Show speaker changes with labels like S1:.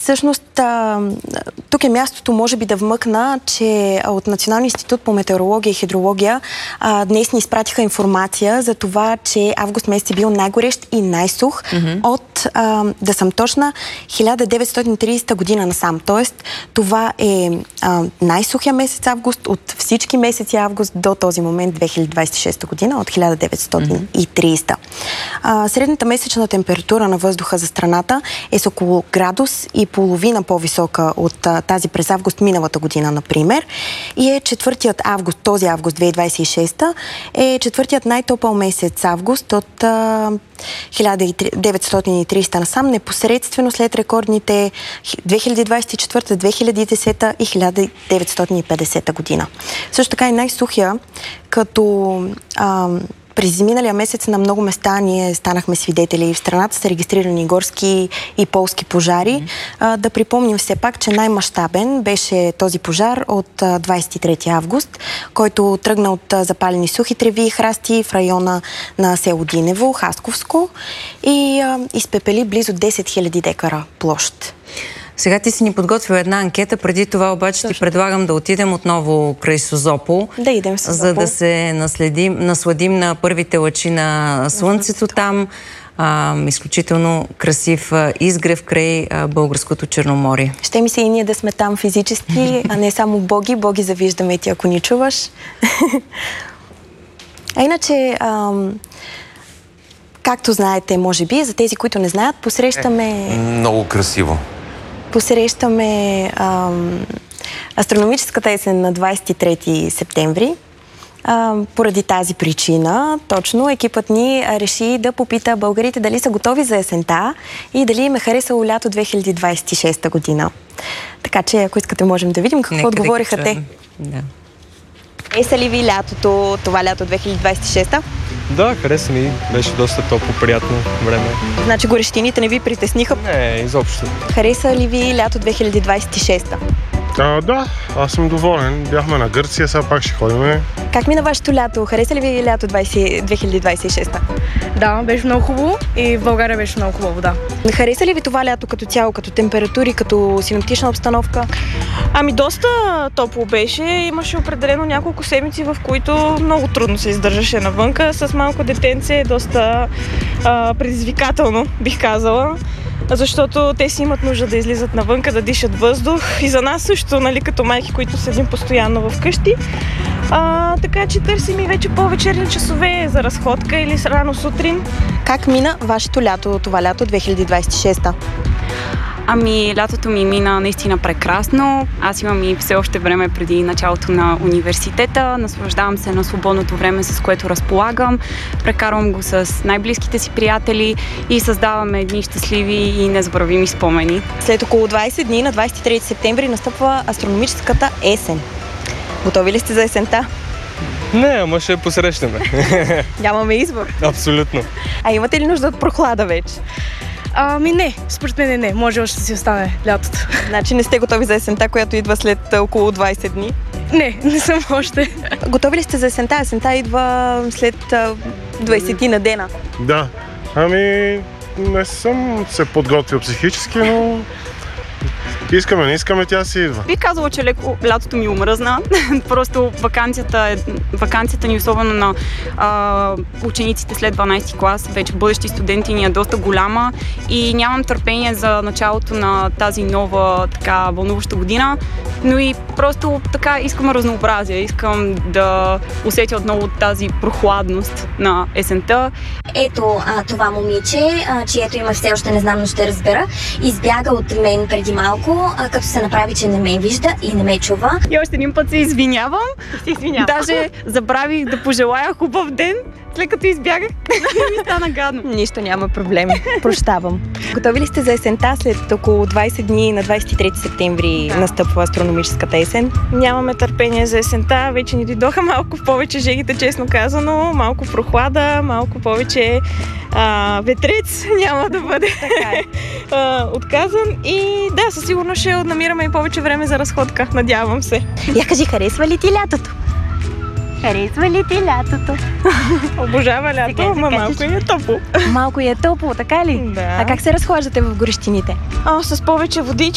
S1: Всъщност, тук е мястото, може би, да вмъкна, че от Националния институт по метеорология и хидрология днес ни изпратиха информация за това, че август месец е бил най-горещ и най-сух от, да съм точна, 1930 година насам. Тоест, това е най-сухия месец август от всички месеци август до този момент, 2026 година, от 1930. Средната месечна температура на въздуха за страната е с около градус и половина по-висока от тази през август миналата година, например. И е четвъртият август, този август 2026 е четвъртият най-топъл месец август от 1930 насам, непосредствено след рекордните 2024, 2010 и 1950 година. Също така и най-сухия, като през изминалия месец на много места ние станахме свидетели. В страната са регистрирани горски и полски пожари. Да припомним все пак, че най-мащабен беше този пожар от 23 август, който тръгна от запалени сухи треви и храсти в района на село Динево, Хасковско, и изпепели близо 10 000 декара площ.
S2: Сега ти си ни подготвил една анкета, преди това обаче ти предлагам да отидем отново край Созопол,
S1: да идем в Созопол,
S2: за да се насладим на първите лъчи на слънцето там. Изключително красив изгрев край българското Черноморие.
S1: Ще ми се и ние да сме там физически, а не само боги. Боги завиждаме ти, ако ни чуваш. А иначе, както знаете, може би, за тези, които не знаят, посрещаме...
S3: Много красиво.
S1: Посрещаме астрономическата есен на 23 септември. Поради тази причина, точно, екипът ни реши да попита българите дали са готови за есента и дали им е харесало лято 2026 година. Така че, ако искате, можем да видим какво отговориха те.
S2: Да.
S1: Хареса ли ви лятото, това лято 2026?
S4: Да, хареса ми. Беше доста топло, приятно време.
S1: Значи горещините не ви притесниха?
S4: Не, изобщо.
S1: Хареса ли ви лято 2026?
S5: Да, аз съм доволен. Бяхме на Гърция, сега пак ще ходим.
S1: Как мина вашето лято? Хареса ли ви лято 2026?
S6: Да, беше много хубаво и в България беше много хубаво, да.
S1: Хареса ли ви това лято като цяло, като температури, като синоптична обстановка?
S7: Ами доста топло беше. Имаше определено няколко седмици, в които много трудно се издържаше навънка. С малко детенце доста предизвикателно, бих казала. Защото те си имат нужда да излизат навънка, да дишат въздух. И за нас също, нали, като майки, които седим постоянно вкъщи. Така че търсим и вече по-вечерни часове за разходка или рано сутрин.
S1: Как мина вашето лято, това лято 2026?
S8: Ами, лятото ми мина наистина прекрасно. Аз имам и все още време преди началото на университета. Наслаждавам се на свободното време, с което разполагам. Прекарвам го с най-близките си приятели и създаваме едни щастливи и незабравими спомени.
S1: След около 20 дни, на 23 септември, настъпва астрономическата есен. Готови ли сте за есента?
S4: Не, ама ще посрещаме.
S1: Нямаме избор.
S4: Абсолютно.
S1: А имате ли нужда от прохлада вече?
S6: Ами не, според мен не. Може още да си остане лятото.
S1: Значи не сте готови за есента, която идва след около 20 дни?
S6: Не съм още.
S1: Готови ли сте за есента? Есента идва след 20 на дена.
S5: Да, ами не съм се подготвил психически, но искаме, не искаме, тя си идва.
S8: Бих казала, че леко лятото ми омръзна. Просто ваканцията ни, особено на учениците след 12 клас, вече бъдещи студенти, ни е доста голяма и нямам търпение за началото на тази нова така вълнуваща година, но и просто така искам разнообразие, искам да усетя отново тази прохладност на есента.
S9: Ето това момиче, чието име все още не знам, но ще разбера, избяга от мен преди малко, като се направи, че не ме вижда и не ме чува.
S8: И още един път се извинявам. Даже забравих да пожелая хубав ден, след като избягах. Ми стана гадно.
S1: Нищо, няма проблем. Прощавам. Готови ли сте за есента? След около 20 дни на 23 септември настъпва астрономическата есен.
S7: Нямаме търпение за есента. Вече ни дойдоха малко повече жегите, честно казано. Малко прохлада, малко повече ветрец няма да бъде отказан. И да, със сигурност ще намираме и повече време за разходка. Надявам се.
S1: Я кажи, харесва ли ти лятото? Харесва ли ти лятото?
S7: Обожава лято, ама малко е топло.
S1: Малко е топло, така ли?
S7: Да.
S1: А как се разхлаждате в горещините?
S7: С повече водичка.